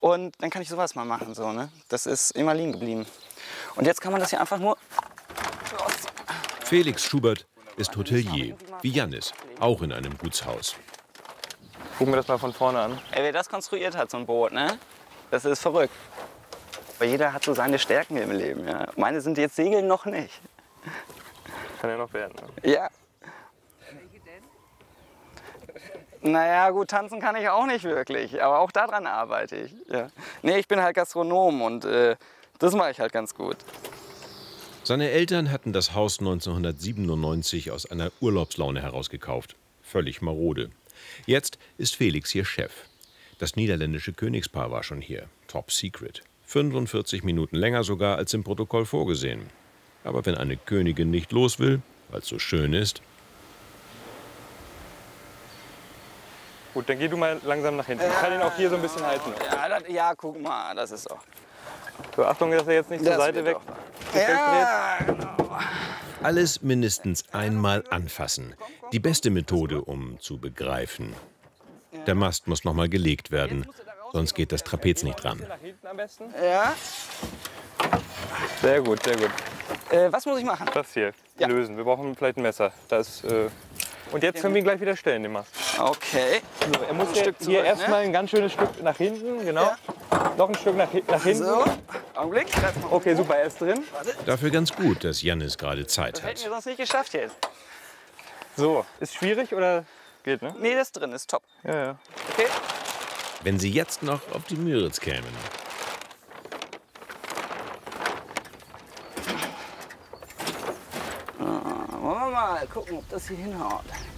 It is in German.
Und dann kann ich sowas mal machen, so, ne? Das ist immer liegen geblieben. Und jetzt kann man das hier einfach nur... Felix Schubert ist Hotelier, wie Jannis, auch in einem Gutshaus. Gucken wir das mal von vorne an. Ey, wer das konstruiert hat, so ein Boot, ne? Das ist verrückt. Aber jeder hat so seine Stärken im Leben, ja. Meine sind jetzt Segeln noch nicht. Kann ja noch werden. Ne? Ja. Naja, gut, tanzen kann ich auch nicht wirklich, aber auch daran arbeite ich. Ja. Nee, ich bin halt Gastronom und das mache ich halt ganz gut. Seine Eltern hatten das Haus 1997 aus einer Urlaubslaune herausgekauft. Völlig marode. Jetzt ist Felix hier Chef. Das niederländische Königspaar war schon hier. Top secret. 45 Minuten länger sogar als im Protokoll vorgesehen. Aber wenn eine Königin nicht los will, weil es so schön ist... Gut, dann geh du mal langsam nach hinten. Ich kann ihn auch hier so ein bisschen halten. Ja, guck mal, das ist doch... So, Achtung, dass er jetzt nicht zur Seite weg... Ja, genau. Alles mindestens einmal anfassen. Die beste Methode, um zu begreifen. Der Mast muss noch mal gelegt werden, sonst geht das Trapez nicht ran. Nach hinten am besten. Ja. Sehr gut, sehr gut. Was muss ich machen? Das hier, Ja. lösen. Wir brauchen vielleicht ein Messer. Das, und jetzt können wir ihn gleich wieder stellen, den Mast. Okay. So, er muss Ein hier, Stück zurück, hier erstmal ne? ein ganz schönes Stück nach hinten, genau. Ja. Noch ein Stück nach hinten. So, Augenblick. Okay, super, er ist drin. Dafür ganz gut, dass Jannis gerade Zeit Das hätten wir hat. sonst nicht geschafft jetzt. So, ist schwierig oder geht, ne? Nee, das ist drin, ist top. Ja, ja. Okay. Wenn sie jetzt noch auf die Müritz kämen. Wollen wir mal gucken, ob das hier hinhaut.